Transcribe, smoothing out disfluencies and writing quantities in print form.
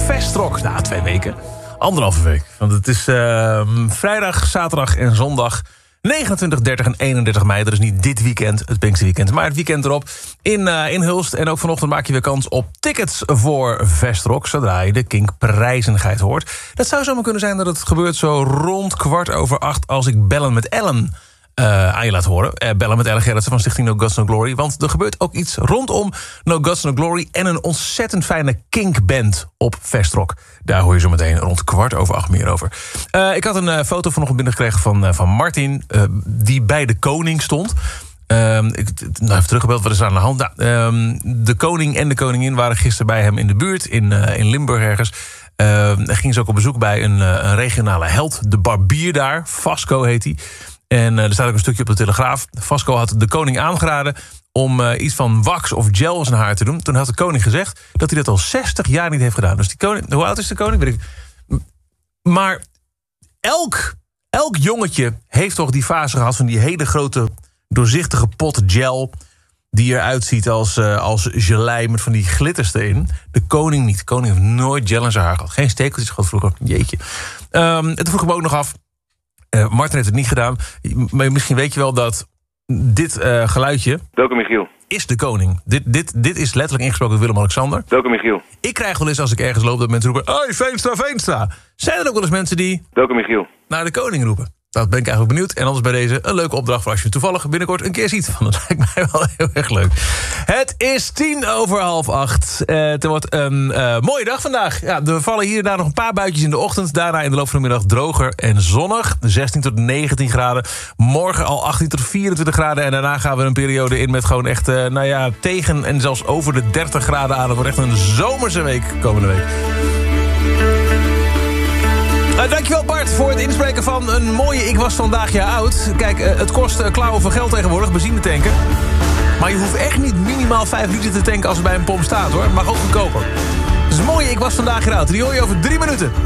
Vestrock. Nou, 2 weken. 1,5 week. Want het is vrijdag, zaterdag en zondag 29, 30 en 31 mei. Dat is niet dit weekend, het Pinksterweekend, maar het weekend erop in Hulst. En ook vanochtend maak je weer kans op tickets voor Vestrock, zodra je de Kink-prijzengeit hoort. Dat zou zomaar kunnen zijn dat het gebeurt zo rond 7:15 als ik Bellen met Ellen aan je laat horen. Bellen met Ellen Gerritsen van Stichting No Gods No Glory. Want er gebeurt ook iets rondom No Gods No Glory en een ontzettend fijne Kink-band op Vestrock. Daar hoor je zo meteen rond 7:15 meer over. Ik had een foto vanochtend binnengekregen van Martin, die bij de koning stond. Even teruggebeld, wat is er aan de hand? De koning en de koningin waren gisteren bij hem in de buurt, in Limburg ergens. Gingen ze ook op bezoek bij een regionale held, de barbier daar. Vasco heet hij. En er staat ook een stukje op de Telegraaf. Vasco had de koning aangeraden om iets van wax of gel in zijn haar te doen. Toen had de koning gezegd dat hij dat al 60 jaar niet heeft gedaan. Dus die koning, hoe oud is de koning? Weet ik. Maar elk jongetje heeft toch die fase gehad van die hele grote doorzichtige pot gel die eruit ziet als gelei met van die glitters erin. De koning niet. De koning heeft nooit gel in zijn haar gehad. Geen stekeltjes gehad vroeger. Jeetje. En toen vroeg ik me ook nog af. Martin heeft het niet gedaan. Maar misschien weet je wel dat dit geluidje... Welkom Michiel. Is de koning. Dit is letterlijk ingesproken door Willem-Alexander. Welkom Michiel. Ik krijg wel eens als ik ergens loop dat mensen roepen... Hoi, Veenstra, Veenstra. Zijn er ook wel eens mensen die... Welkom Michiel. Naar de koning roepen? Dat ben ik eigenlijk benieuwd. En anders bij deze een leuke opdracht voor als je toevallig binnenkort een keer ziet. Dat lijkt mij wel heel erg leuk. Het is 7:10. Het wordt een mooie dag vandaag. Ja, er vallen hier en daar nog een paar buitjes in de ochtend. Daarna in de loop van de middag droger en zonnig. 16 tot 19 graden. Morgen al 18 tot 24 graden. En daarna gaan we een periode in met gewoon echt tegen en zelfs over de 30 graden aan. Het wordt echt een zomerse week komende week. Dankjewel Bart voor het inspreken van een mooie Ik was vandaag jaar oud. Kijk, het kost klauwen van geld tegenwoordig, benzine tanken. Maar je hoeft echt niet minimaal 5 liter te tanken als het bij een pomp staat hoor. Mag ook goedkoper. Dus een mooie Ik was vandaag jaar oud. Die hoor je over 3 minuten.